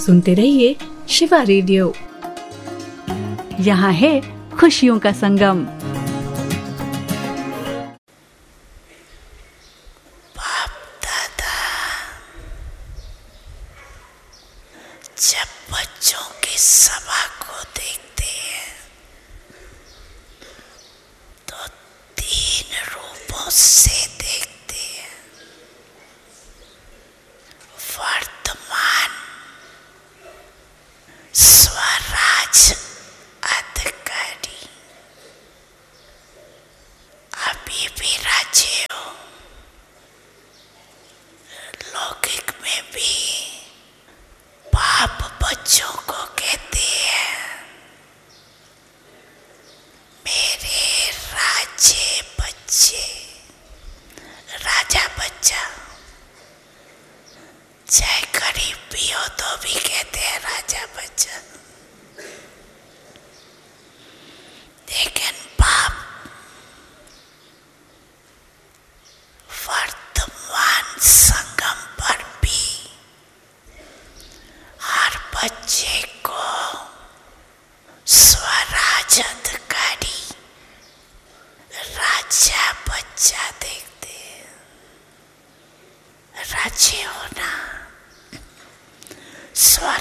सुनते रहिए शिवा रेडियो। यहाँ है खुशियों का संगम। बाप दादा जब बच्चों की सभा को देखते हैं तो 3 रूपों से देखते हैं। वर्तमान, स्वराज अधिकारी, अभी भी राज्य हो, लौकिक में भी बाप बच्चों को कहते हैं मेरे राज्य बच्चे, राजा बच्चा। चाहे गरीब भी हो तो भी कहते हैं राजा बच्चा। लेकिन बाप वर्तमान संगम पर भी हर बच्चे को स्वराज अधिकारी, राजा बच्चा देखते हैं। राज्य होना, स्वराज